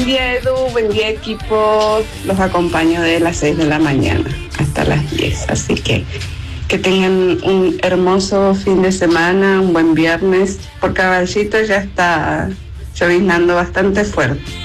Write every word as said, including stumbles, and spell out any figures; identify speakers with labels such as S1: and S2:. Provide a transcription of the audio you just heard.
S1: día, Edu, buen día, equipo. Los acompaño de las seis de la mañana hasta las diez, así que que tengan un hermoso fin de semana, un buen viernes. Por Caballito ya está lloviznando bastante fuerte.